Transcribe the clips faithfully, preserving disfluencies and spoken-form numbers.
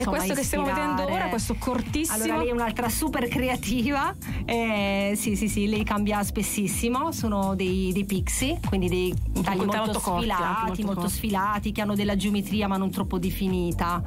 E questo che stiamo vedendo ora, questo cortissimo. Allora, lei è un'altra super creativa. Eh, sì, sì, sì, lei cambia spessissimo. Sono dei, dei pixie, quindi dei tagli molto, molto sfilati, corti, molto, molto sfilati, che hanno della geometria ma non troppo definita.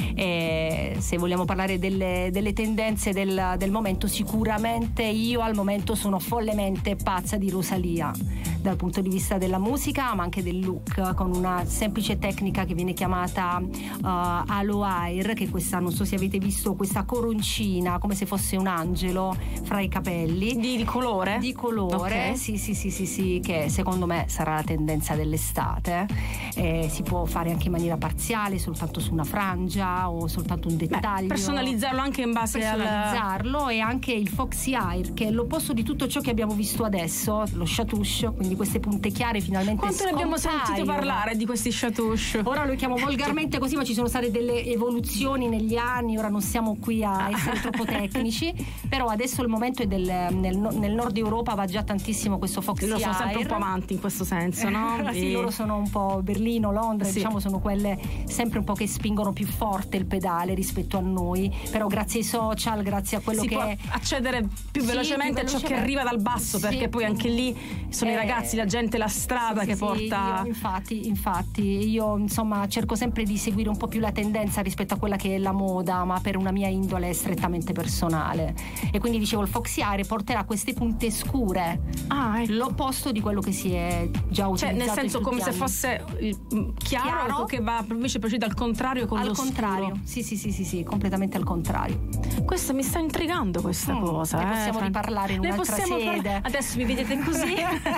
Eh, se vogliamo parlare delle, delle tendenze del, del momento, sicuramente io al momento sono follemente pazza di Rosalia, dal punto di vista della musica ma anche del look, con una semplice tecnica che viene chiamata uh, halo hair, che questa, non so se avete visto, questa coroncina come se fosse un angelo fra i capelli di, di colore di colore okay. sì sì sì sì sì che secondo me sarà la tendenza dell'estate. Eh, si può fare anche in maniera parziale, soltanto su una frangia o soltanto un dettaglio. Beh, personalizzarlo anche in base personalizzarlo al... e anche il foxy hair, che è l'opposto di tutto ciò che abbiamo visto adesso, lo chatouche, quindi queste punte chiare finalmente quanto ne abbiamo sentito parlare di questi chatouche. Ora lo chiamo volgarmente così, ma ci sono state delle evoluzioni negli anni, ora non siamo qui a essere troppo tecnici, però adesso il momento è del nel, nel nord Europa va già tantissimo questo foxy loro hair. Sono sempre un po' avanti in questo senso, no? Sì, loro sono un po' Berlino, Londra, sì. Diciamo sono quelle sempre un po' che spingono più forte il pedale rispetto a noi, però grazie ai social, grazie a quello si che può accedere più sì, velocemente più a ciò che arriva dal basso, sì. Perché poi anche lì sono eh, i ragazzi, la gente, la strada sì, che sì, porta io, infatti infatti io insomma cerco sempre di seguire un po' più la tendenza rispetto a quella che è la moda, ma per una mia indole strettamente personale, e quindi dicevo il foxy hair porterà queste punte scure, ah, ecco. L'opposto di quello che si è già utilizzato, cioè nel senso come se fosse chiaro, chiaro che va invece procede al contrario con al lo contrario scuro. sì sì sì sì sì completamente al contrario. Questo mi sta intrigando questa mm, cosa ne eh, possiamo Fran... riparlare in un'altra sede parla... adesso mi vedete così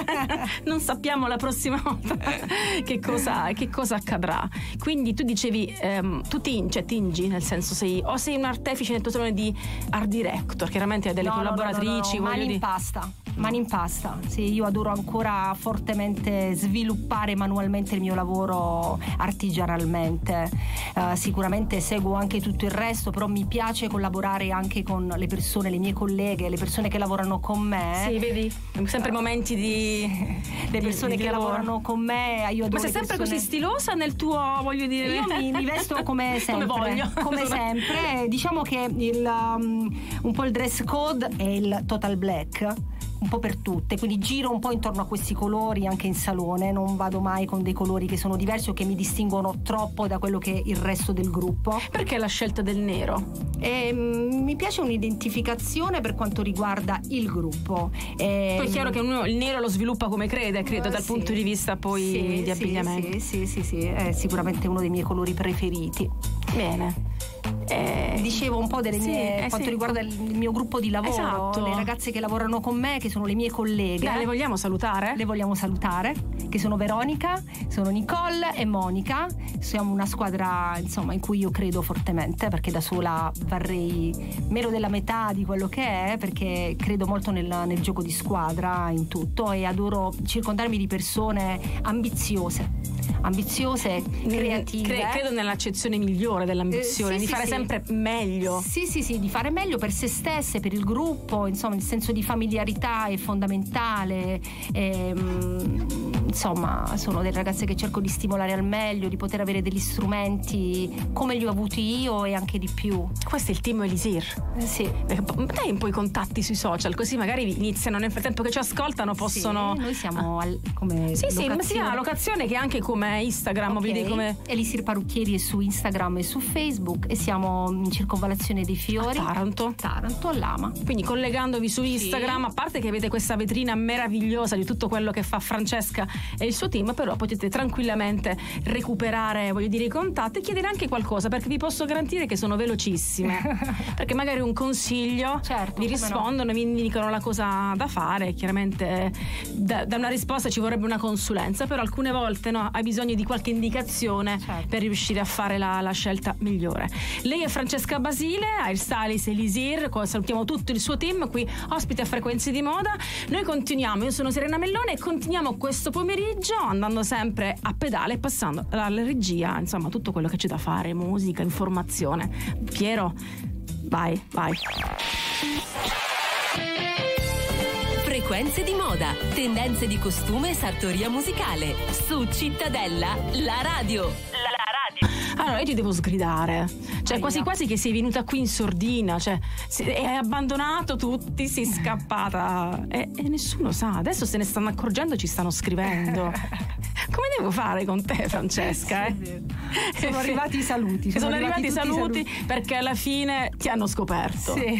non sappiamo la prossima volta che cosa, che cosa accadrà. Quindi tu dicevi ehm, tu tingi, cioè tingi nel senso sei o sei un artefice nel tuo salone di art director, chiaramente hai delle no, collaboratrici, no, no, no, no. Mani di... in pasta mani in pasta, sì, io adoro ancora fortemente sviluppare manualmente il mio lavoro artigianalmente. Uh, sicuramente seguo anche tutto il resto, però mi piace collaborare anche con le persone, le mie colleghe, le persone che lavorano con me. Sì, vedi? Sempre uh, momenti di le persone di, di che lavoro. lavorano con me, io adoro. Ma sei sempre persone... così stilosa nel tuo, voglio dire? Io mi, mi vesto come sempre, come voglio. Come sempre. Diciamo che il, um, un po' il dress code è il total black, un po' per tutte, quindi giro un po' intorno a questi colori anche in salone, non vado mai con dei colori che sono diversi o che mi distinguono troppo da quello che è il resto del gruppo. Perché la scelta del nero? E, mm, mi piace un'identificazione per quanto riguarda il gruppo. E, poi è chiaro che uno il nero lo sviluppa come crede, credo, uh, dal sì, punto di vista poi sì, di abbigliamento. Sì, sì, sì, sì, è sicuramente uno dei miei colori preferiti. Bene. Eh, dicevo un po' delle sì, mie eh, quanto sì. riguarda il mio gruppo di lavoro, esatto. Le ragazze che lavorano con me, che sono le mie colleghe. Dai, le vogliamo salutare? Le vogliamo salutare, che sono Veronica, sono Nicole e Monica. Siamo una squadra, insomma, in cui io credo fortemente, perché da sola varrei meno della metà di quello che è, perché credo molto nel, nel gioco di squadra, in tutto, e adoro circondarmi di persone ambiziose ambiziose, creative. Cre- credo nell'accezione migliore dell'ambizione, eh, sì, di sì, fare sì. sempre meglio. Sì, sì, sì, di fare meglio per se stesse, per il gruppo, insomma, il senso di familiarità è fondamentale. Ehm, insomma, sono delle ragazze che cerco di stimolare al meglio, di poter avere degli strumenti come li ho avuti io e anche di più. Questo è il team Elisir. Eh, sì. Dai un po' i contatti sui social, così magari iniziano nel frattempo che ci ascoltano, possono. Sì, noi siamo al, come sì, sì, ma sì, una locazione che anche come Instagram, okay. vedi come Elisir Parrucchieri è su Instagram e su Facebook, e siamo in circonvallazione dei Fiori a Taranto, Taranto all'Ama. Quindi collegandovi su Instagram, sì. A parte che avete questa vetrina meravigliosa di tutto quello che fa Francesca e il suo team, però potete tranquillamente recuperare, voglio dire, i contatti e chiedere anche qualcosa, perché vi posso garantire che sono velocissime. Perché magari un consiglio, certo, vi rispondono, no. Vi indicano la cosa da fare. Chiaramente da, da una risposta ci vorrebbe una consulenza, però alcune volte no, hai bisogno di qualche indicazione, certo. Per riuscire a fare la, la scelta migliore. Lei è Francesca Basile, hairstylist Elisir, salutiamo tutto il suo team qui ospite a Frequenze di Moda. Noi continuiamo, io sono Serena Mellone e continuiamo questo pomeriggio andando sempre a pedale e passando alla regia, insomma tutto quello che c'è da fare, musica, informazione. Piero, vai, vai. Frequenze di Moda, tendenze di costume e sartoria musicale su Cittadella, la radio. La radio. Allora io ti devo sgridare, cioè Aia. quasi quasi che sei venuta qui in sordina, cioè hai abbandonato tutti, sei scappata e, e nessuno sa, adesso se ne stanno accorgendo, ci stanno scrivendo. Come devo fare con te, Francesca? Eh? Sono arrivati i saluti. Sono, sono arrivati i saluti, saluti perché alla fine ti hanno scoperto. Sì.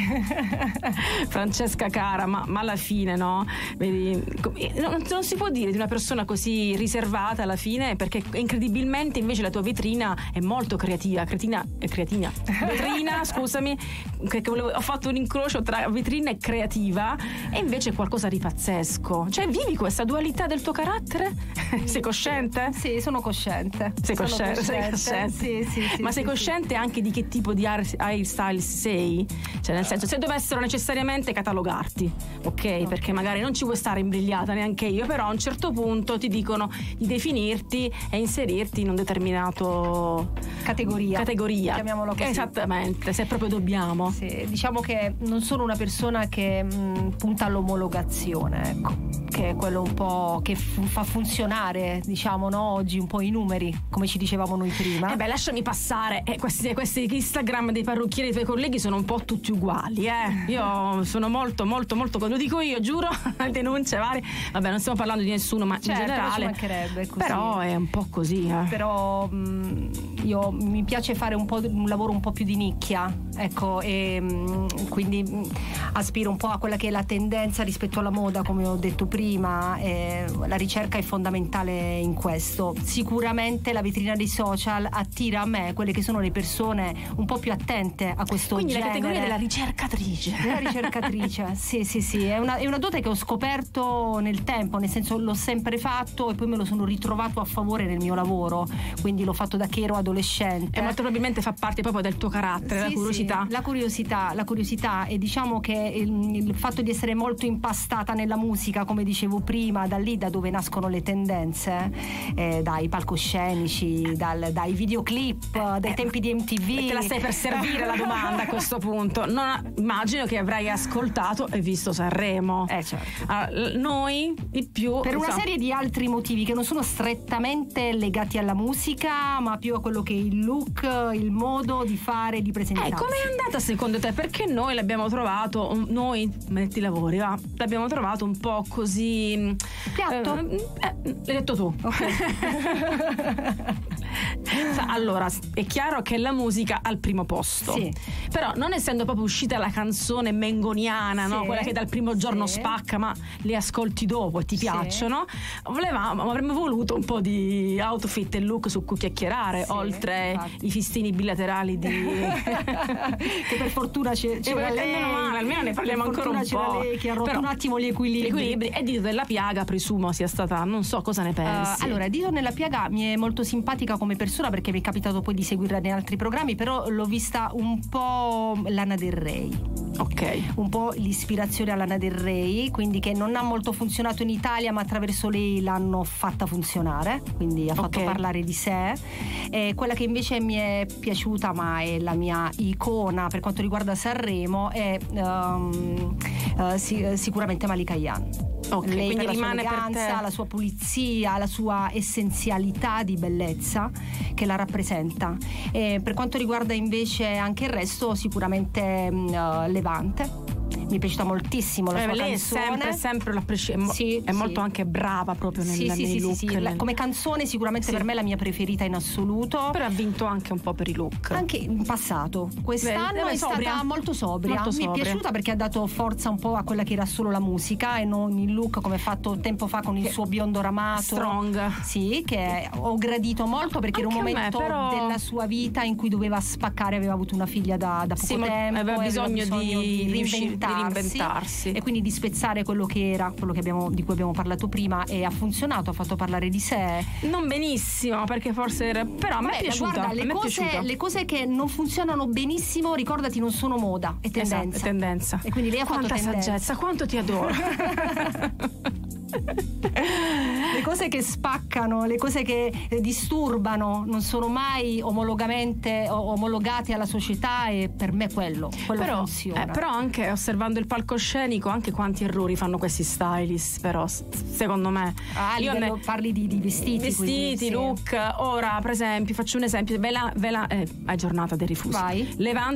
Francesca cara, ma, ma alla fine no? Vedi, non, non si può dire di una persona così riservata alla fine, perché incredibilmente invece la tua vetrina è molto creativa. Cretina e creatina. Vetrina, scusami, che, che volevo, ho fatto un incrocio tra vetrina e creativa, e invece è qualcosa di pazzesco. Cioè vivi questa dualità del tuo carattere? Sei cosciente? Sì, sono cosciente. Sei cosciente? Sei cosciente? Sì, sì, sì, ma sì, sei sì, cosciente sì. anche di che tipo di hairstyle sei? Cioè nel senso, se dovessero necessariamente catalogarti, ok? okay. Perché magari non ci vuoi stare imbrigliata neanche io, però a un certo punto ti dicono di definirti e inserirti in un determinato categoria. Categoria. Chiamiamolo così. Esattamente, se proprio dobbiamo. Sì, diciamo che non sono una persona che mh, punta all'omologazione, ecco, che è quello un po' che f- fa funzionare, diciamo, no, oggi un po' i numeri, come ci dicevamo noi prima. Eh beh, lasciami passare, eh, questi, questi Instagram dei parrucchieri dei tuoi colleghi sono un po' tutti uguali, eh. Io sono molto, molto, molto, lo dico io, giuro, denunce varie. Vabbè, non stiamo parlando di nessuno, ma certo, in generale. Ci mancherebbe, così. Però è un po' così, eh. Però mh, io mi piace fare un po' un lavoro un po' più di nicchia, ecco, e mh, quindi mh, aspiro un po' a quella che è la tendenza rispetto alla moda, come ho detto prima. E la ricerca è fondamentale in questo. Sicuramente la vetrina dei social attira a me quelle che sono le persone un po' più attente a questo quindi genere. Quindi la categoria della ricercatrice. La ricercatrice, sì, sì, sì. È una, è una dote che ho scoperto nel tempo, nel senso l'ho sempre fatto e poi me lo sono ritrovato a favore nel mio lavoro. Quindi l'ho fatto da che ero adolescente. E molto probabilmente fa parte proprio del tuo carattere, sì, la curiosità. Sì, la curiosità, la curiosità e diciamo che il, il fatto di essere molto impastata nella musica, come dicevo prima, da lì da dove nascono le tendenze, eh, dai palcoscenici, dal, dai videoclip, dai eh, tempi di M T V. Te la stai per servire la domanda a questo punto. Non, immagino che avrai ascoltato e visto Sanremo. Eh certo. Allora, noi di più per una so. serie di altri motivi che non sono strettamente legati alla musica, ma più a quello che è il look, il modo di fare, di presentarsi. Eh, com'è andata secondo te? Perché noi l'abbiamo trovato, noi metti i lavori, va, l'abbiamo trovato un po' così. Piatto? Eh, eh, l'hai detto tu. Okay. Allora, è chiaro che la musica al primo posto. Sì. Però non essendo proprio uscita la canzone mengoniana, sì. no? Quella che dal primo giorno sì. spacca, ma le ascolti dopo e ti sì. piacciono, volevamo, avremmo voluto un po' di outfit e look su cui chiacchierare, sì, oltre infatti. I fistini bilaterali di che per fortuna c'è, c'era lei, meno male, almeno ne parliamo ancora un po'. Lei che ha rotto un attimo gli equilibri. Gli equilibri. E Dito della Piaga presumo sia stata, non so cosa ne pensi. Uh, allora, Dito nella Piaga mi è molto simpatica come persona, perché mi è capitato poi di seguirla in altri programmi, però l'ho vista un po' Lana Del Rey. Ok. Un po' l'ispirazione a Lana Del Rey, quindi che non ha molto funzionato in Italia, ma attraverso lei l'hanno fatta funzionare, quindi ha fatto okay. parlare di sé. E quella che invece mi è piaciuta, ma è la mia icona per quanto riguarda Sanremo, è um, uh, si, sicuramente Malika Ayane. Okay, lei quindi per rimane la sua eleganza, per te... la sua pulizia, la sua essenzialità di bellezza che la rappresenta. E per quanto riguarda invece anche il resto, sicuramente uh, Levante. Mi è piaciuta moltissimo la eh, sua lei canzone. È sempre, sempre l'apprezio. Sì, è sì. molto anche brava proprio nel, sì, nei sì, look. Sì, sì. Nel... Come canzone sicuramente sì. per me è la mia preferita in assoluto. Però ha vinto anche un po' per i look. Anche in passato. Quest'anno Beh, è sobria. stata molto sobria. molto sobria. Mi è piaciuta perché ha dato forza un po' a quella che era solo la musica e non il look, come ha fatto tempo fa con il che suo biondo ramato. Strong. Sì, che ho gradito molto perché anche era un momento me, però... della sua vita in cui doveva spaccare, aveva avuto una figlia da, da poco sì, tempo, aveva bisogno, aveva bisogno di, di, reinventarsi. reinventarsi, di reinventarsi e quindi di spezzare quello che era, quello che abbiamo, di cui abbiamo parlato prima, e ha funzionato, ha fatto parlare di sé. Non benissimo, perché forse era... però a me Beh, è piaciuta. Guarda, le, me cose, è piaciuta. le cose che non funzionano benissimo, ricordati, non sono moda, è tendenza. Esatto, è tendenza. E quindi lei ha Quanta fatto tendenza. saggezza, quanto ti adoro. Le cose che spaccano, le cose che eh, disturbano non sono mai omologamente o, omologate alla società, e per me quello, quello però, funziona. Eh, però anche osservando il palcoscenico, anche quanti errori fanno questi stylist, però secondo me. Ah, io livello, ne... parli di, di vestiti. Vestiti, quindi, sì. look. Ora, per esempio, faccio un esempio, vela, vela, eh, è giornata del rifuso. Vai. Levante